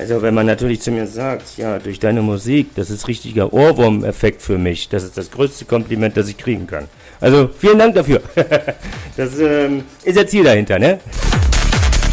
Also wenn man natürlich zu mir sagt, ja, durch deine Musik, das ist richtiger Ohrwurm-Effekt für mich. Das ist das größte Kompliment, das ich kriegen kann. Also vielen Dank dafür. Das ist ja Ziel dahinter, ne?